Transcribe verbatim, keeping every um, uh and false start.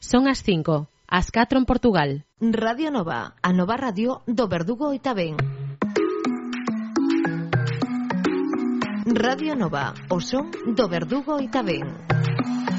Son as cinco, as catro en Portugal. Radio Nova, a nova radio do Verdugo e tamén. Radio Nova, o son do Verdugo e tamén.